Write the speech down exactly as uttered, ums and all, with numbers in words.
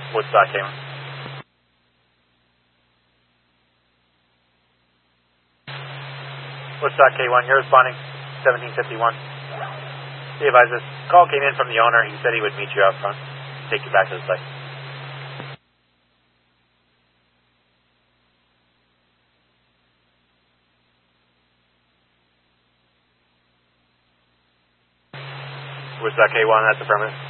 Woodstock K one. Woodstock K one, you're responding, seventeen fifty-one. Be advised, this call came in from the owner. He said he would meet you out front, take you back to the site. Woodstock K one, that's affirmative.